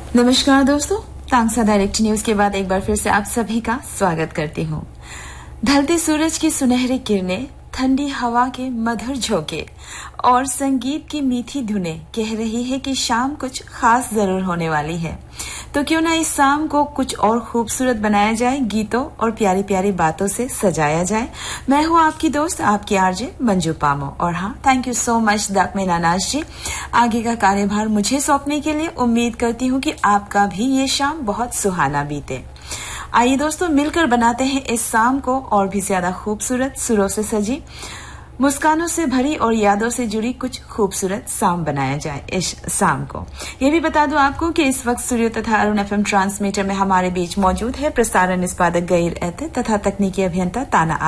नमस्कार दोस्तों, Tangsa direct news के बाद एक बार फिर से आप सभी का स्वागत करती हूँ। ढलते सूरज की सुनहरी किरणें, ठंडी हवा के मधुर झोंके और संगीत की मीठी धुनें कह रही है कि शाम कुछ खास जरूर होने वाली है। तो क्यों ना इस शाम को कुछ और खूबसूरत बनाया जाए, गीतों और प्यारी प्यारी बातों से सजाया जाए। मैं हूँ आपकी दोस्त, आपकी आरजे मंजू पामो। और हाँ, थैंक यू सो मच दाकमे नानाज जी, आगे का कार्यभार मुझे सौंपने के लिए। उम्मीद करती हूँ कि आपका भी ये शाम बहुत सुहाना बीते। आइए दोस्तों, मिलकर बनाते हैं इस शाम को और भी ज्यादा खूबसूरत। सुरों से सजी, मुस्कानों से भरी और यादों से जुड़ी कुछ खूबसूरत शाम बनाया जाए इस शाम को। ये भी बता दूं आपको कि इस वक्त सूर्य तथा अरुण एफएम ट्रांसमीटर में हमारे बीच मौजूद है प्रसारण निष्पादक गैर एते तथा तकनीकी अभियंता ताना